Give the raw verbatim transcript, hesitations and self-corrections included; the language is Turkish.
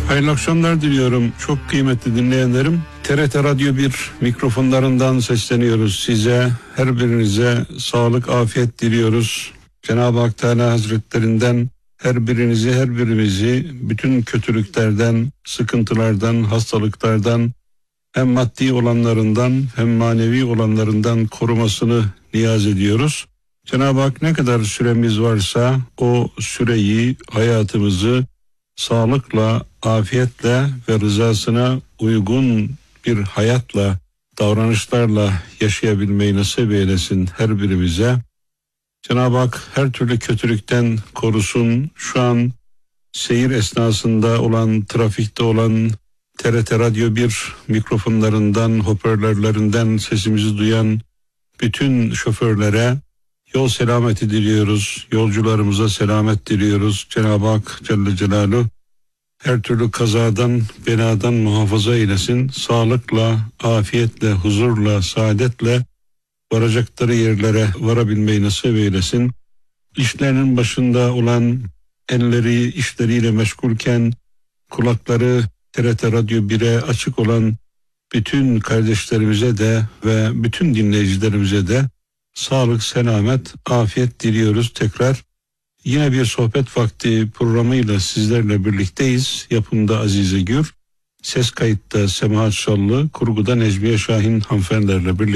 Hayırlı akşamlar diliyorum. Çok kıymetli dinleyenlerim. T R T Radyo bir mikrofonlarından sesleniyoruz size. Her birinize sağlık, afiyet diliyoruz. Cenab-ı Hak Teala Hazretlerinden her birinizi, her birimizi bütün kötülüklerden, sıkıntılardan, hastalıklardan, hem maddi olanlarından hem manevi olanlarından korumasını niyaz ediyoruz. Cenab-ı Hak ne kadar süremiz varsa o süreyi, hayatımızı sağlıkla, afiyetle ve rızasına uygun bir hayatla, davranışlarla yaşayabilmeyi nasip eylesin her birimize. Cenab-ı Hak her türlü kötülükten korusun. Şu an seyir esnasında olan, trafikte olan, T R T Radyo bir mikrofonlarından, hoparlörlerinden sesimizi duyan bütün şoförlere yol selameti diliyoruz. Yolcularımıza selamet diliyoruz. Cenab-ı Hak Celle Celaluhu her türlü kazadan, beladan muhafaza eylesin. Sağlıkla, afiyetle, huzurla, saadetle varacakları yerlere varabilmeyi nasip eylesin. İşlerinin başında olan, elleri işleriyle meşgulken kulakları T R T Radyo bire açık olan bütün kardeşlerimize de ve bütün dinleyicilerimize de sağlık, selamet, afiyet diliyoruz tekrar. Yine bir sohbet vakti programıyla sizlerle birlikteyiz. Yapımda Azize Gür, ses kayıtta Semahat Şallı, kurguda Necmiye Şahin hanımefendilerle birlikte.